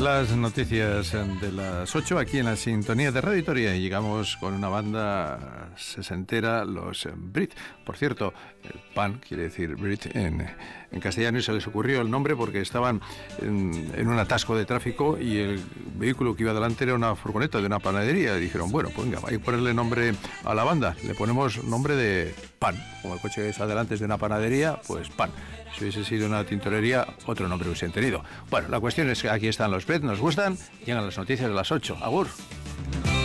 Las noticias de las 8 aquí en la sintonía de Radio Vitoria, y llegamos con una banda sesentera, los Brit. Por cierto, Pan quiere decir Brit en castellano, y se les ocurrió el nombre porque estaban en un atasco de tráfico y el vehículo que iba delante era una furgoneta de una panadería. Y dijeron, bueno, pues venga, hay que ponerle nombre a la banda, le ponemos nombre de Pan. Como el coche que está delante es de una panadería, pues Pan. Si hubiese sido una tintorería, otro nombre hubiesen tenido. Bueno, la cuestión es que aquí están los Brit, nos gustan, llegan las noticias de las 8. Agur.